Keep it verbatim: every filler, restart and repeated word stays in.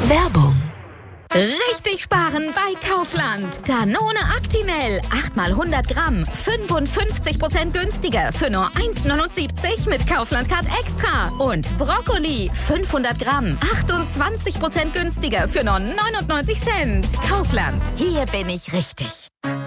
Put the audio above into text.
Werbung. Richtig sparen bei Kaufland. Danone Actimel. acht mal hundert Gramm. fünfundfünfzig Prozent günstiger für nur eins neunundsiebzig mit Kaufland Card Extra. Und Brokkoli. fünfhundert Gramm. achtundzwanzig Prozent günstiger für nur neunundneunzig Cent. Kaufland. Hier bin ich richtig.